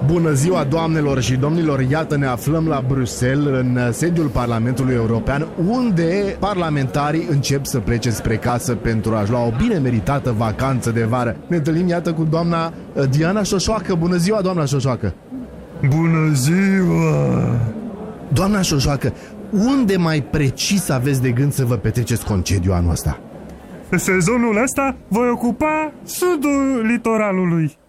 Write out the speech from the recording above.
Bună ziua, doamnelor și domnilor! Iată, ne aflăm la Bruxelles, în sediul Parlamentului European, unde parlamentarii încep să plece spre casă pentru a-și lua o bine meritată vacanță de vară. Ne întâlnim, iată, cu doamna Diana Șoșoacă. Bună ziua, doamna Șoșoacă! Bună ziua! Doamna Șoșoacă, unde mai precis aveți de gând să vă petreceți concediul anul ăsta? Pe sezonul ăsta voi ocupa sudul litoralului.